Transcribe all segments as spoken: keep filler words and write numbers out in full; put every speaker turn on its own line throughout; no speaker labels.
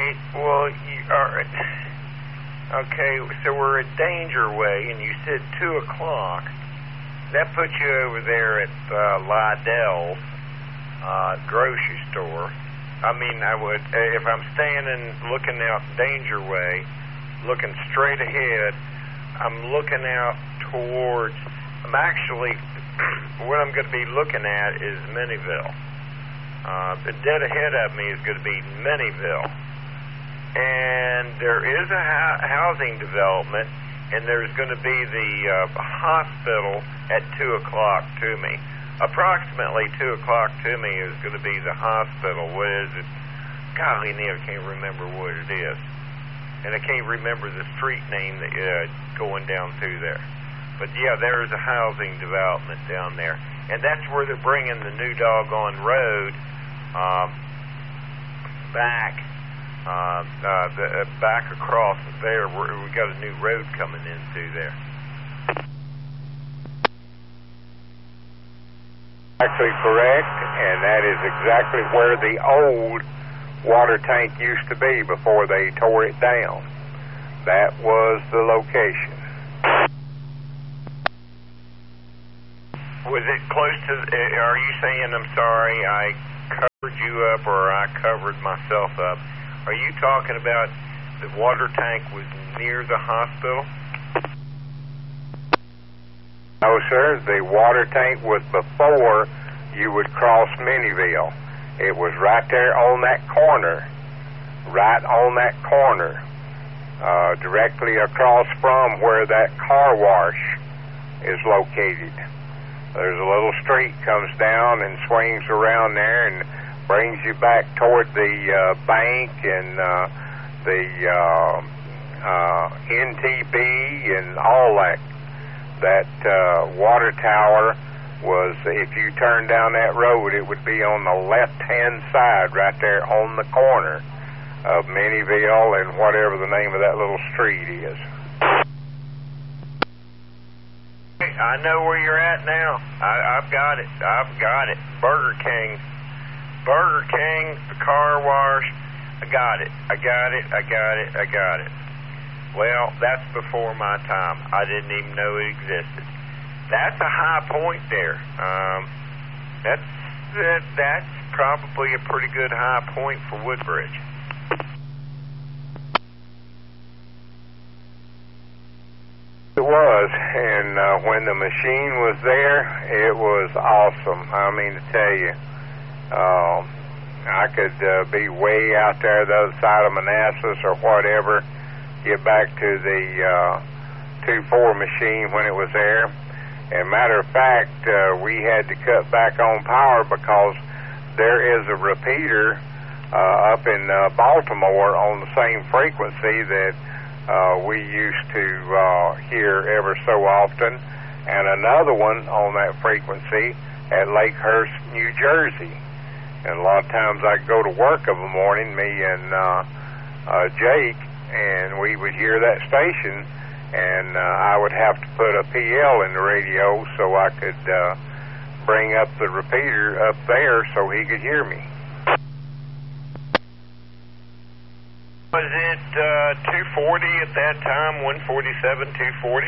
right. Well, you are. Okay, so we're at Danger Way, and you said two o'clock. That puts you over there at uh, Lydell's uh, grocery store. I mean, I would, if I'm standing looking out Danger Way, looking straight ahead, I'm looking out towards, I'm actually, what I'm going to be looking at is Minnieville. Uh, the dead ahead of me is going to be Minnieville. And there is a ho- housing development, and there's going to be the uh, hospital at two o'clock to me. Approximately two o'clock to me is going to be the hospital. What is it? Golly, Neil, I can't remember what it is. And I can't remember the street name that uh, going down through there. But, yeah, there is a housing development down there. And that's where they're bringing the new doggone road um, back. Uh, uh, the, uh, back across there, where we got a new road coming in through there.
Actually correct, and that is exactly where the old water tank used to be before they tore it down. That was the location.
Was it close to, uh, are you saying, I'm sorry, I covered you up or I covered myself up? Are you talking about the water tank was near the hospital?
No, sir. The water tank was before you would cross Minnieville. It was right there on that corner, right on that corner, uh, directly across from where that car wash is located. There's a little street comes down and swings around there and brings you back toward the uh, bank and uh, the uh, uh, N T B and all that. That uh, water tower was, if you turn down that road, it would be on the left-hand side right there on the corner of Minnieville and whatever the name of that little street is.
I know where you're at now. I, I've got it. I've got it. Burger King. Burger King, the car wash, I got it, I got it, I got it, I got it. Well, that's before my time. I didn't even know it existed. That's a high point there. Um, that's, that, that's probably a pretty good high point for Woodbridge.
It was, and uh, when the machine was there, it was awesome. I mean to tell you. Um, I could uh, be way out there the other side of Manassas or whatever, get back to the uh, two four machine when it was there. And matter of fact, uh, we had to cut back on power because there is a repeater uh, up in uh, Baltimore on the same frequency that uh, we used to uh, hear ever so often, and another one on that frequency at Lakehurst, New Jersey. And a lot of times I'd go to work of a morning, me and uh, uh, Jake, and we would hear that station, and uh, I would have to put a P L in the radio so I could uh, bring up the repeater up there so he could hear me.
Was it uh, two forty at that time, one forty-seven, two forty?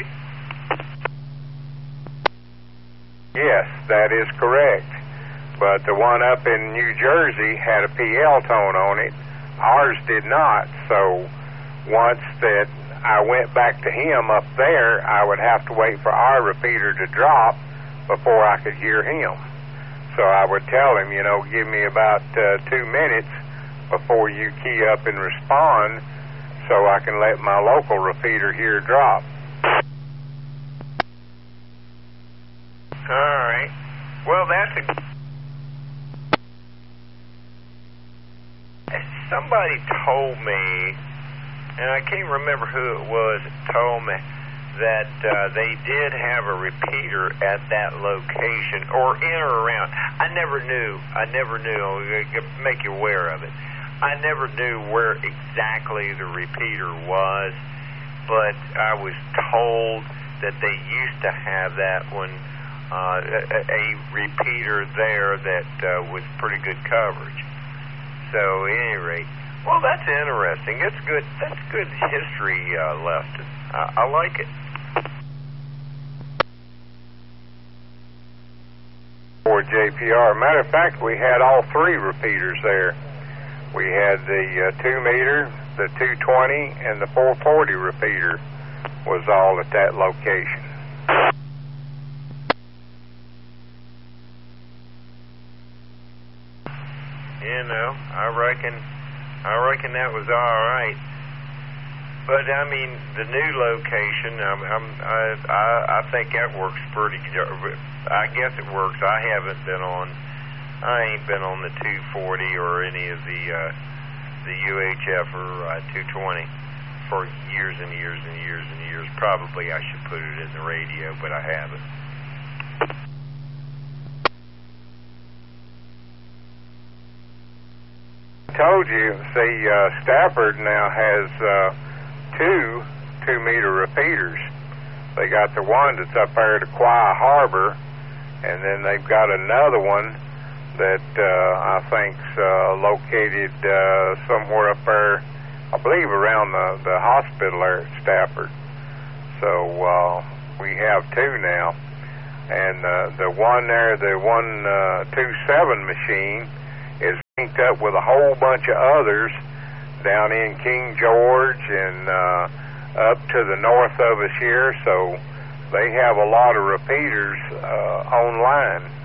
Yes, that is correct. But the one up in New Jersey had a P L tone on it. Ours did not. So once that I went back to him up there, I would have to wait for our repeater to drop before I could hear him. So I would tell him, you know, give me about uh, two minutes before you key up and respond so I can let my local repeater here drop.
All right. Well, that's a... Somebody told me, and I can't remember who it was that told me, that uh, they did have a repeater at that location, or in or around. I never knew. I never knew. I'll make you aware of it. I never knew where exactly the repeater was, but I was told that they used to have that one, uh, a, a repeater there that uh, was pretty good coverage. So, at any rate, Well, that's interesting. It's good. That's good history uh, left. I, I like it.
For J P R. Matter of fact, we had all three repeaters there. We had the uh, two meter, the two twenty, and the four forty repeater was all at that location.
You know, I reckon, I reckon that was all right. But I mean, the new location, I'm, I'm, I, I, I think that works pretty good. I guess it works. I haven't been on, I ain't been on the two forty or any of the, uh, the U H F or uh, two twenty for years and years and years and years. Probably I should put it in the radio, but I haven't.
Told you, see, uh, Stafford now has uh, two two-meter repeaters. They got the one that's up there at Aquia Harbor, and then they've got another one that uh, I think's uh, located uh, somewhere up there, I believe around the, the hospital there at Stafford. So uh, we have two now. And uh, the one there, the one uh, two seven machine, is linked up with a whole bunch of others down in King George and uh, up to the north of us here, so they have a lot of repeaters uh, online.